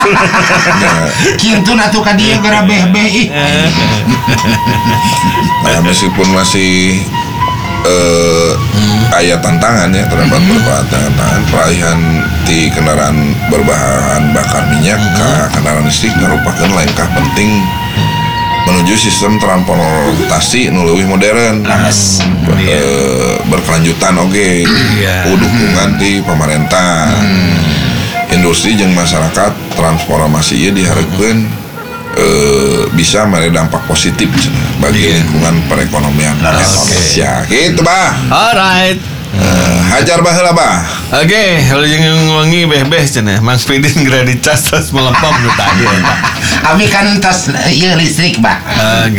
Kitu natuh ka dieu gara beh-beh ih. Nah, meskipun masih aya tantangan ya, terdapat beberapa tantangan peralihan di kendaraan berbahan bakar minyak ke kendaraan listrik ngarupakeun langkah penting menuju sistem transportasi nu leuwih modern, berkelanjutan oge, dukungan di pemerintah, industri jeung masyarakat. Transformasi ieu diharapkeun bisa memberi dampak positif bagi lingkungan perekonomian Indonesia. Gitu bah. Alright. Hajar baheula bah. Oke, kalau yang wangi beh-beh cenah, Mang Pidin geura dicas terus melempem nu tadi eta. Abi kan tos ieu listrik bah.